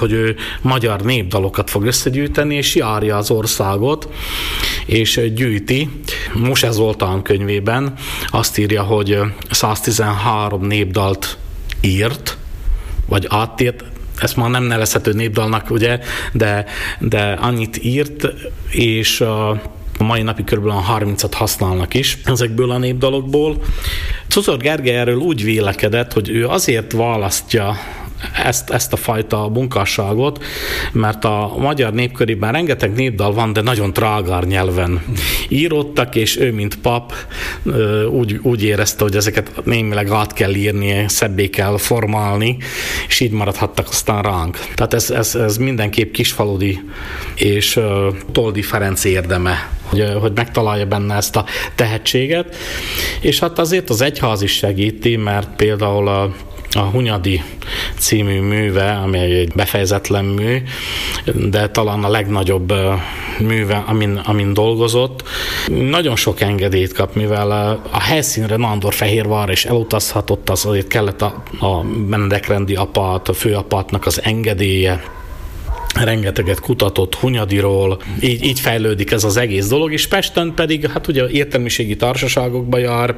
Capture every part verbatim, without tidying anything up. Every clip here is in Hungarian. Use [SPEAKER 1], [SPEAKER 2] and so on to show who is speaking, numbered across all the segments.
[SPEAKER 1] hogy ő magyar népdalokat fog összegyűjteni, és járja az országot, és gyűjti. Mose Zoltán könyvében azt írja, hogy száztizenhárom népdalt írt, vagy átírt, ezt már nem nevezhető népdalnak, ugye, de, de annyit írt, és a mai napig körülbelül harmincat használnak is ezekből a népdalokból. Czuczor Gergely erről úgy vélekedett, hogy ő azért választja ezt, ezt a fajta munkásságot, mert a magyar népkörében rengeteg népdal van, de nagyon trágár nyelven íródtak, és ő, mint pap, úgy, úgy érezte, hogy ezeket némileg át kell írni, szebbé kell formálni, és így maradhattak aztán ránk. Tehát ez, ez, ez mindenképp kisfaludi és Toldy Ferenc érdeme, hogy, hogy megtalálja benne ezt a tehetséget, és hát azért az egyház is segíti, mert például a A Hunyadi című műve, ami egy befejezetlen mű, de talán a legnagyobb műve, amin, amin dolgozott. Nagyon sok engedélyt kap, mivel a helyszínre Nándorfehérvárra is elutazhatott, az azért kellett a, a menedekrendi apát, a főapátnak az engedélye. Rengeteget kutatott Hunyadiról, így, így fejlődik ez az egész dolog, és Pesten pedig hát ugye értelmiségi társaságokba jár,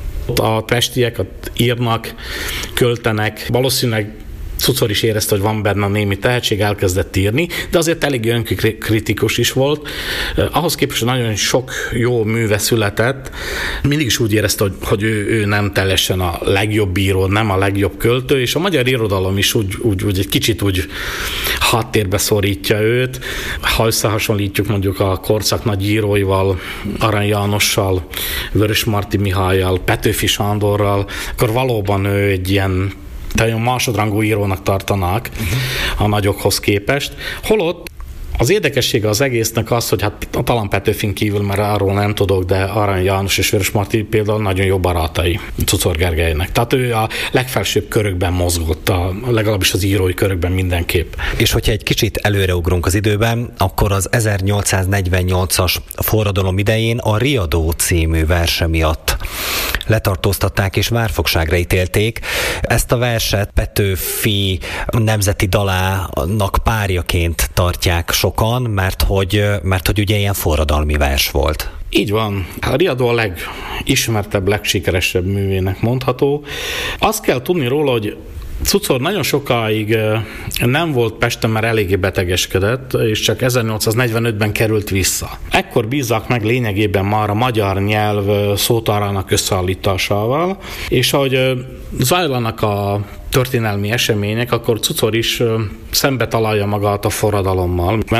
[SPEAKER 1] a pestiek írnak, költenek, valószínűleg Czuczor is érezte, hogy van benne némi tehetség, elkezdett írni, de azért elég önkritikus is volt. Ahhoz képest nagyon sok jó műve született, mindig is úgy érezte, hogy, hogy ő, ő nem teljesen a legjobb író, nem a legjobb költő, és a magyar irodalom is úgy, úgy, úgy egy kicsit úgy háttérbe szorítja őt. Ha összehasonlítjuk mondjuk a korszak nagy íróival, Arany Jánossal, Vörösmarty Mihállyal, Petőfi Sándorral, akkor valóban ő egy ilyen tehát másodrangú írónak tartanák uh-huh. a nagyokhoz képest. Holott az érdekessége az egésznek az, hogy hát talán Petőfin kívül, mert arról nem tudok, de Arany János és Vörösmarty például nagyon jó barátai Czuczor Gergelynek. Tehát ő a legfelsőbb körökben mozgott, a, legalábbis az írói körökben mindenképp.
[SPEAKER 2] És hogyha egy kicsit előreugrunk az időben, akkor az ezernyolcszáznegyvennyolcas forradalom idején a Riadó című verse miatt letartóztatták és várfogságra ítélték. Ezt a verset Petőfi nemzeti dalának párjaként tartják sokan, mert hogy, mert hogy ugye ilyen forradalmi vers volt.
[SPEAKER 1] Így van. A Riadó a legismertebb, legsikeresebb művének mondható. Azt kell tudni róla, hogy Czuczor nagyon sokáig nem volt Pesten, mert eléggé betegeskedett, és csak ezernyolcszáznegyvenötben került vissza. Ekkor bízzák meg lényegében már a magyar nyelv szótárának összeállításával, és ahogy zajlanak a történelmi események, akkor Czuczor is szembe találja magát a forradalommal. Mert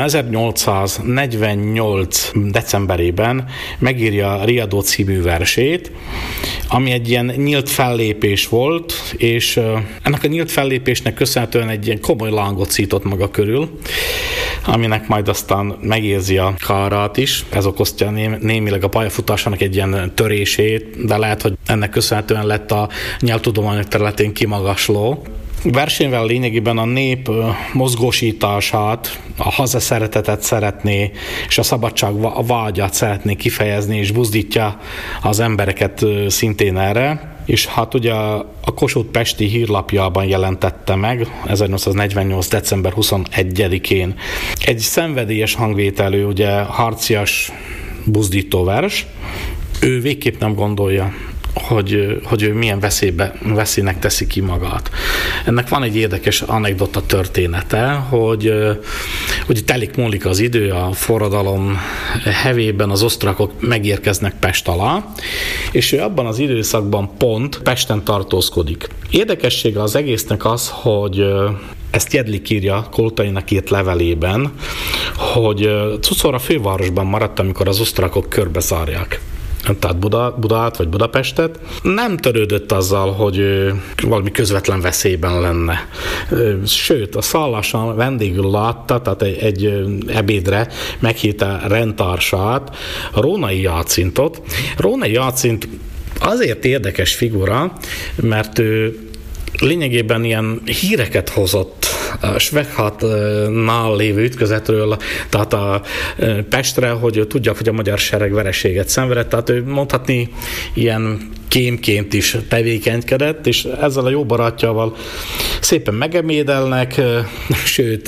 [SPEAKER 1] ezernyolcszáznegyvennyolc decemberében megírja Riadó című versét, ami egy ilyen nyílt fellépés volt, és ennek a nyílt fellépésnek köszönhetően egy ilyen komoly lángot szított maga körül, aminek majd aztán megérzi a kárát is. Ez okozta némileg a pályafutásának egy ilyen törését, de lehet, hogy ennek köszönhetően lett a nyelvtudományok területén kimagasló. Versével lényegében a nép mozgósítását, a hazaszeretetet szeretné, és a szabadság vágyát szeretné kifejezni, és buzdítja az embereket szintén erre. És hát ugye a Kossuth Pesti Hírlapjában jelentette meg ezernyolcszáznegyvennyolc december huszonegyedikén egy szenvedélyes hangvételű, ugye harcias buzdító vers. Ő végképp nem gondolja, hogy, hogy ő milyen veszélybe, veszélynek teszi ki magát. Ennek van egy érdekes anekdota története, hogy, hogy telik múlik az idő, a forradalom hevében az osztrákok megérkeznek Pest alá, és ő abban az időszakban pont Pesten tartózkodik. Érdekessége az egésznek az, hogy ezt Jedlik írja Koltainak írt levelében, hogy Czuczor a fővárosban maradt, amikor az osztrákok körbezárják. Tehát Buda, Budát vagy Budapestet. Nem törődött azzal, hogy valami közvetlen veszélyben lenne. Sőt, a szálláson vendégül látta, tehát egy, egy ebédre meghívta rendtársát, Rónai Jácintot. Rónai Jácint azért érdekes figura, mert ő lényegében ilyen híreket hozott a Svehátnál lévő ütközetről, tehát a Pestre, hogy tudják, hogy a magyar sereg vereséget szenvedett, tehát ő mondhatni ilyen kémként is tevékenykedett, és ezzel a jó barátjával szépen megemédelnek, sőt,